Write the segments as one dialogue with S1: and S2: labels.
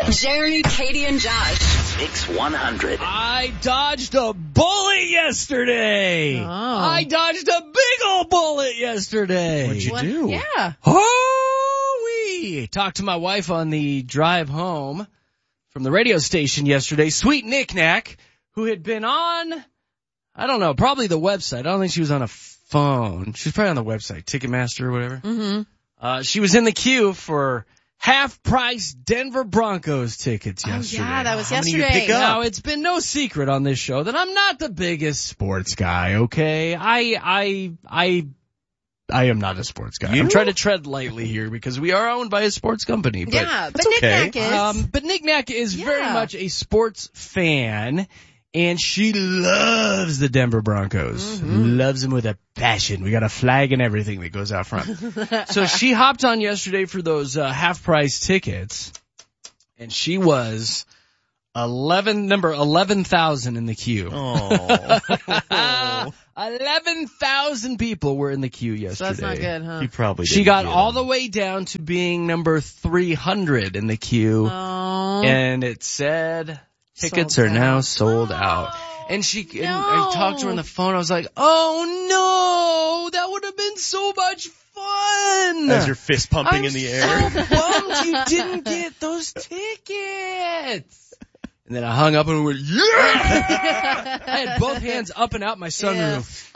S1: Jeremy, Katie, and Josh.
S2: Mix 100.
S3: I dodged a bullet yesterday.
S4: Oh.
S3: I dodged a big old bullet yesterday.
S5: What'd you do?
S4: Yeah.
S3: We talked to my wife on the drive home from the radio station yesterday. Sweet Knick Knack, who had been on, I don't know, probably the website. I don't think she was on a phone. She was probably on the website, Ticketmaster or whatever.
S4: Mm-hmm.
S3: She was in the queue for half-price Denver Broncos tickets yesterday.
S4: Oh, yeah, that was
S5: How many you
S4: yesterday.
S5: pick up?
S3: Now, it's been no secret on this show that I'm not the biggest sports guy, okay? I am not a sports guy.
S5: You?
S3: I'm trying to tread lightly here because we are owned by a sports company. But,
S4: Yeah, but
S5: that's okay.
S4: Knick Knack is.
S3: but Knick Knack is very
S4: Yeah.
S3: much a sports fan, and she loves the Denver Broncos. Loves them with a passion. We got a flag and everything that goes out front. So she hopped on yesterday for those half-price tickets, and she was number 11,000 in the queue.
S5: Oh.
S3: 11,000 people were in the queue yesterday.
S4: So that's not good, huh?
S5: He probably
S3: She
S5: didn't
S3: got
S5: get
S3: all
S5: him.
S3: the way down to being number 300 in the queue,
S4: Oh.
S3: and it said tickets
S4: Sold
S3: are now
S4: out.
S3: sold out. And and I talked to her on the phone. I was like, "Oh no, that would have been so much fun!"
S5: As you're fist pumping
S3: I'm
S5: in the air.
S3: so bummed you didn't get those tickets. And then I hung up and went, yeah! I had both hands up and out my sunroof.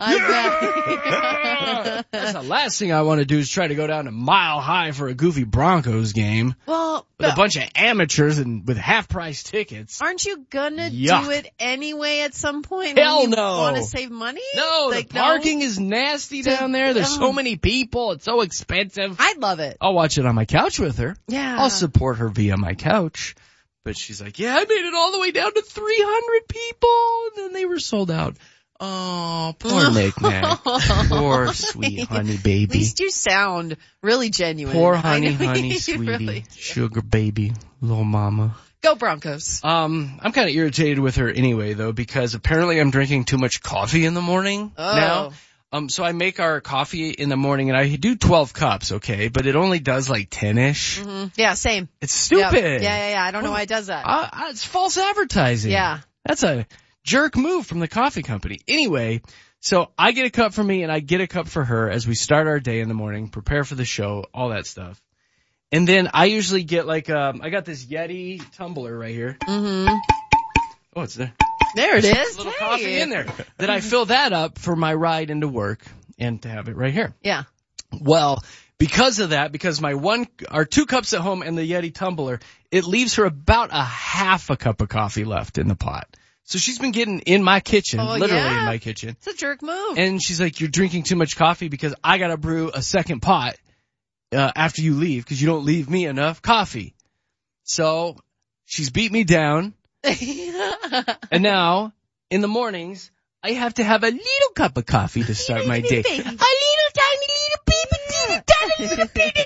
S4: I bet.
S3: That's the last thing I want to do is try to go down to Mile High for a goofy Broncos game
S4: Well,
S3: with a bunch of amateurs and with half-price tickets.
S4: aren't you gonna
S3: Yuck.
S4: do it anyway at some point?
S3: Hell
S4: when you
S3: no.
S4: Want to save money?
S3: No,
S4: Like,
S3: the parking is nasty down there. There's so many people. It's so expensive.
S4: I'd love it.
S3: I'll watch it on my couch with her.
S4: Yeah.
S3: I'll support her via my couch. But she's like, yeah, I made it all the way down to 300 people, and then they were sold out. Oh, poor Knick Knack. Poor sweet honey
S4: At
S3: baby.
S4: least you sound really genuine.
S3: Poor
S4: I
S3: honey,
S4: know
S3: honey,
S4: you
S3: sweetie,
S4: really-
S3: sugar baby, little mama.
S4: Go Broncos.
S3: I'm kind of irritated with her anyway, though, because apparently I'm drinking too much coffee in the morning now. So I make our coffee in the morning, and I do 12 cups, okay, but it only does like 10-ish.
S4: Yeah, same.
S3: It's stupid.
S4: Yeah. I don't know why it does that.
S3: It's false advertising.
S4: Yeah.
S3: That's a jerk move from the coffee company. Anyway, so I get a cup for me and I get a cup for her as we start our day in the morning, prepare for the show, all that stuff. And then I usually get like, I got this Yeti tumbler right here.
S4: Mm-hmm.
S3: Oh, it's there.
S4: There it is.
S3: A little coffee in there. Then I fill that up for my ride into work and to have it right here.
S4: Yeah.
S3: Well, because of that, because our 2 cups at home and the Yeti tumbler, it leaves her about a half a cup of coffee left in the pot. So she's been getting in my kitchen, literally in my kitchen.
S4: It's a jerk move.
S3: And she's like, you're drinking too much coffee because I got to brew a second pot after you leave because you don't leave me enough coffee. So she's beat me down. And now, in the mornings, I have to have a little cup of coffee to start my day.
S4: Baby.
S3: A little tiny little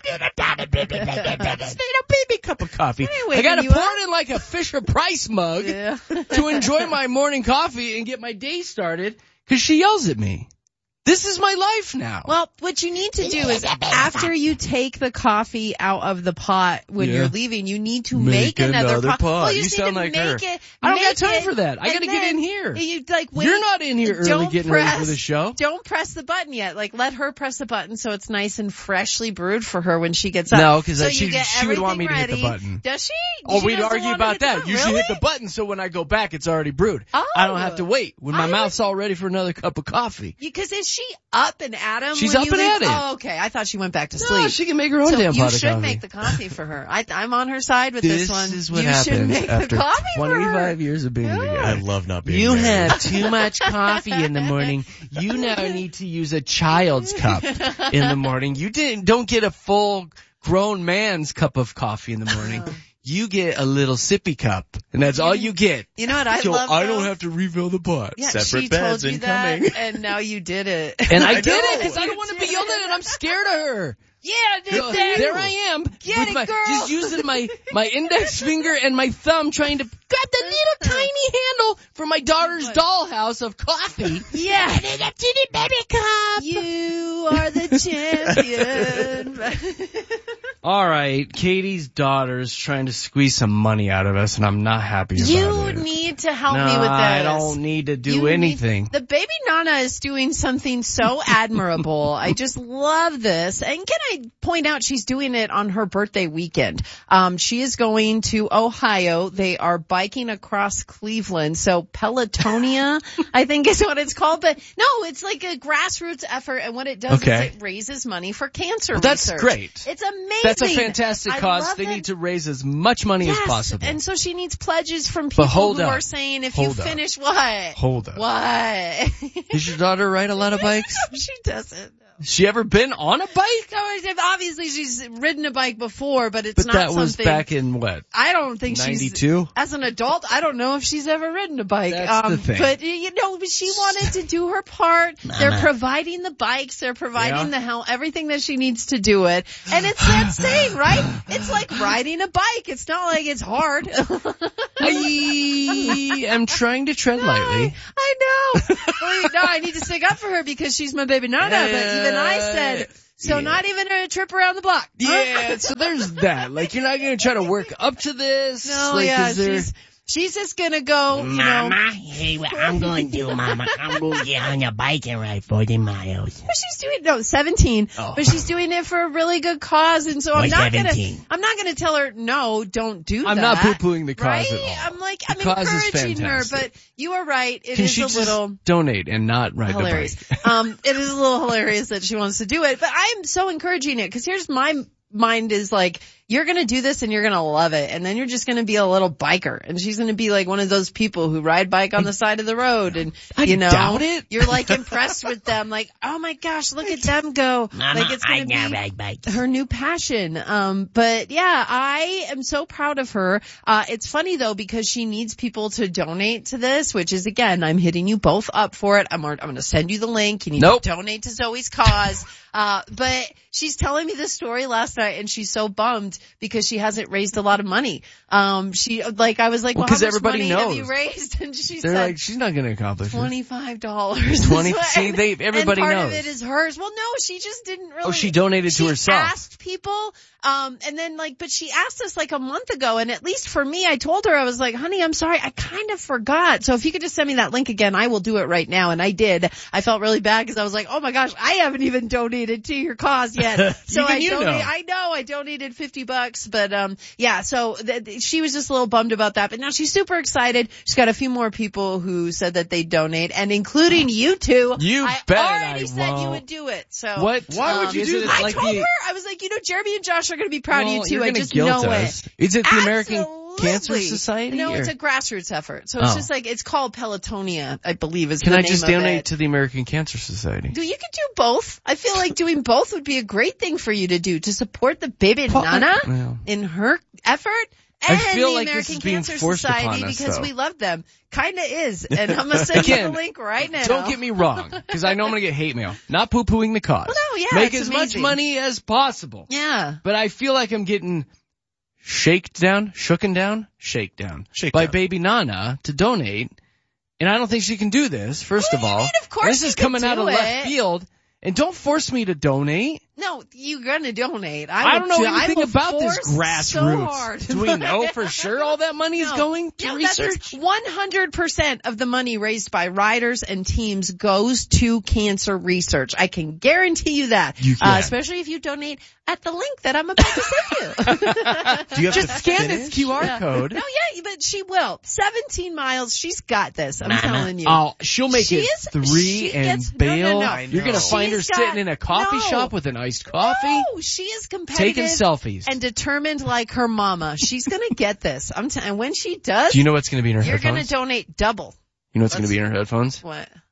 S3: baby cup of coffee.
S4: Wait,
S3: I gotta
S4: you
S3: pour
S4: up?
S3: it in like a Fisher-Price mug
S4: Yeah.
S3: to enjoy my morning coffee and get my day started because she yells at me. This is my life now.
S4: Well, what you need to do is after you take the coffee out of the pot when
S3: Yeah.
S4: you're leaving, you need to
S3: Make
S4: make another
S3: another
S4: pot.
S3: pot.
S4: Well,
S3: You
S4: just
S3: sound
S4: need to
S3: like
S4: make
S3: her.
S4: it.
S3: I don't got
S4: make
S3: time
S4: it,
S3: for that. I
S4: and
S3: gotta get
S4: then
S3: in here.
S4: You like wait.
S3: You're not in here early
S4: Don't
S3: getting ready
S4: press-
S3: for the show.
S4: Don't press the button yet. Like let her press the button so it's nice and freshly brewed for her when she gets up.
S3: No, because
S4: so
S3: she
S4: you get
S3: would want me to
S4: everything
S3: hit the
S4: ready.
S3: button.
S4: Does she?
S3: Oh,
S4: She
S3: we'd
S4: doesn't
S3: argue
S4: want to
S3: about
S4: hit the
S3: that.
S4: button?
S3: You should hit
S4: Really?
S3: the button so when I go back, it's already brewed.
S4: Oh.
S3: I don't have to wait when my
S4: I
S3: mouth's all ready for another cup of coffee.
S4: Because is she up and at him?
S3: She's
S4: when
S3: up
S4: you
S3: and
S4: leave?
S3: at him.
S4: Oh, okay. I thought she went back to
S3: No,
S4: sleep.
S3: she can make her own
S4: So
S3: damn
S4: you
S3: pot of
S4: should
S3: coffee.
S4: make the coffee for her. I'm on her side with this one.
S3: This is what
S4: you should
S3: happens
S4: make
S3: after
S4: the coffee for her.
S3: 25 years of being together.
S5: I love not being
S3: You
S5: married.
S3: have too much coffee in the morning. You now need to use a child's cup in the morning. You don't get a full grown man's cup of coffee in the morning. You get a little sippy cup, and that's all you get.
S4: You know what I
S3: So
S4: love?
S3: I
S4: though?
S3: don't have to refill the pot.
S4: Yeah,
S5: Separate
S4: she
S5: beds
S4: told you
S5: incoming.
S4: that, and now you did it.
S3: And I
S5: I
S3: get it
S5: know.
S3: because I don't want to be yelled at, and I'm scared of her.
S4: Yeah,
S3: So there I am,
S4: Get
S3: with
S4: it,
S3: my,
S4: girl.
S3: just using my index finger and my thumb trying to grab the little tiny handle for my daughter's dollhouse of coffee.
S4: Yeah.
S3: And in a teeny baby cup.
S4: You are the champion.
S3: All right, Katie's daughter's trying to squeeze some money out of us, and I'm not happy about
S4: You
S3: it.
S4: need to help
S3: No,
S4: me with this.
S3: I don't need to do anything.
S4: The baby Nana is doing something so admirable. I just love this. And can I point out she's doing it on her birthday weekend. She is going to Ohio. They are biking across Cleveland. So Pelotonia, I think is what it's called. But no, it's like a grassroots effort. And what it does is it raises money for cancer
S3: That's
S4: research.
S3: great.
S4: It's amazing.
S3: That's a fantastic
S4: I
S3: cause.
S4: love
S3: They
S4: it.
S3: need to raise as much money as possible.
S4: And so she needs pledges from people
S3: hold
S4: who
S3: up.
S4: are saying if
S3: Hold
S4: you
S3: up.
S4: finish what?
S3: Hold up.
S4: What?
S3: Does your daughter ride a lot of bikes?
S4: She doesn't.
S3: She ever been on a bike?
S4: No, obviously she's ridden a bike before, but it's
S3: But
S4: not
S3: that was
S4: something.
S3: back in what?
S4: I don't think
S3: 92?
S4: as an adult, I don't know if she's ever ridden a bike.
S3: That's the thing.
S4: But she wanted to do her part. They're providing the bikes, they're providing the help, everything that she needs to do it. And it's that saying, right? It's like riding a bike. It's not like it's hard.
S3: I am trying to tread lightly.
S4: I know. Well, no, I need to stick up for her because she's my baby Nana. But even I said, so not even a trip around the block.
S3: Yeah, so there's that. Like, you're not going to try to work up to this?
S4: No,
S3: like,
S4: yeah,
S3: is there...
S4: she's just gonna go,
S2: Mama, hey, what I'm going to do, Mama, I'm going to get on a bike and ride 40 miles.
S4: But she's doing 17, but she's doing it for a really good cause, and so I'm not
S2: 17.
S4: gonna tell her no, don't do that.
S3: I'm not poo-pooing the cause
S4: right?
S3: at all.
S4: I'm like,
S3: The
S4: I'm
S3: cause is
S4: encouraging her,
S3: fantastic.
S4: but you are right. It
S3: Can
S4: is
S3: she
S4: a
S3: just
S4: little
S3: donate and not ride
S4: hilarious.
S3: the bike?
S4: It is a little hilarious that she wants to do it, but I am so encouraging it because here's my mind is like, you're going to do this and you're going to love it. And then you're just going to be a little biker. And she's going to be like one of those people who ride bike on the side of the road. And,
S3: doubt it.
S4: You're like impressed with them. Like, oh my gosh, look at them go.
S2: Mama,
S4: like it's
S2: I
S4: going to
S2: now
S4: be
S2: ride bikes.
S4: her new passion. But yeah, I am so proud of her. It's funny though, because she needs people to donate to this, which is again, I'm hitting you both up for it. I'm going to send you the link. You need to donate to Zoe's cause. But she's telling me this story last night and she's so bummed because she hasn't raised a lot of money. I was like, well, how much
S3: everybody
S4: money
S3: knows.
S4: have you raised? And she
S3: They're
S4: said,
S3: like, she's not going to accomplish it.
S4: $25.
S3: See, everybody
S4: and part
S3: knows.
S4: of it is hers. Well, no, she just didn't really.
S3: Oh, she donated to herself.
S4: She asked people, and then but she asked us like a month ago, and at least for me, I told her, I was like, honey, I'm sorry, I kind of forgot. So if you could just send me that link again, I will do it right now. And I did. I felt really bad because I was like, oh my gosh, I haven't even donated to your cause yet. So I donated $50, but yeah, so she was just a little bummed about that, but now she's super excited. She's got a few more people who said that they donate, and including you two.
S3: You
S4: I
S3: bet
S4: already
S3: I
S4: said you
S3: went.
S4: would do it. So
S3: What? Why would you
S4: is
S3: do
S4: it
S3: that?
S4: I
S3: Like
S4: told
S3: the-
S4: her, I was like, Jeremy and Josh are going to be proud of you too.
S3: You're
S4: I
S3: gonna
S4: just
S3: guilt
S4: know
S3: us.
S4: it.
S3: Is it the American
S4: Absolutely.
S3: Cancer Society?
S4: No,
S3: or-
S4: it's a grassroots effort. So it's just like, it's called Pelotonia, I believe is
S3: Can
S4: the
S3: I
S4: name
S3: just
S4: of
S3: donate
S4: it.
S3: to the American Cancer Society?
S4: You could do both. I feel like doing both would be a great thing for you to do, to support the baby Nana
S3: Well.
S4: in her effort.
S3: I
S4: And
S3: feel
S4: the
S3: like this
S4: American
S3: is being
S4: Cancer
S3: forced
S4: Society
S3: upon us,
S4: because
S3: though.
S4: we love them. Kinda is. And I'm gonna send you
S3: Again,
S4: the link right now.
S3: Don't get me wrong, because I know I'm going to get hate mail. Not poo-pooing the cause.
S4: Well, no, yeah,
S3: Make
S4: it's
S3: as much
S4: amazing.
S3: money as possible.
S4: Yeah.
S3: But I feel like I'm getting shaked down by baby Nana to donate. And I don't think she can do this, first
S4: What
S3: of
S4: do you
S3: all.
S4: mean? Of course
S3: This
S4: you
S3: is
S4: can
S3: coming out of
S4: do
S3: left
S4: it.
S3: field. And don't force me to donate.
S4: No, you're gonna donate.
S3: I don't know anything
S4: will
S3: about this
S4: force
S3: grassroots.
S4: So hard.
S3: Do we know for sure all that money is going to research?
S4: 100% of the money raised by riders and teams goes to cancer research. I can guarantee you that.
S3: You can.
S4: Especially if you donate at the link that I'm about to send you.
S5: Do you have
S3: Just
S5: to
S3: scan
S5: finish?
S3: this QR code.
S4: No, yeah, but she will. 17 miles. She's got this. I'm
S2: Mama.
S4: telling you.
S3: Oh, she'll make
S4: She
S3: it
S4: is-
S3: 3
S4: she
S3: and
S4: gets- no,
S3: bail.
S4: no, no.
S3: You're going to find her
S4: She's got-
S3: sitting in a coffee
S4: no.
S3: shop with an iced coffee,
S4: No, she is competitive.
S3: taking selfies.
S4: And determined like her mama. She's gonna get this. And when she does,
S3: Do you know what's going to be in her
S4: you're
S3: headphones?
S4: gonna donate double.
S3: You know what's going to be in her headphones?
S4: What?